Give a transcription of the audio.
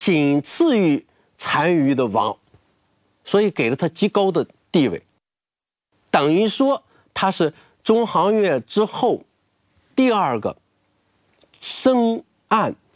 仅次于单于的王，所以给了他极高的地位，等于说他是中行月之后第二个升岸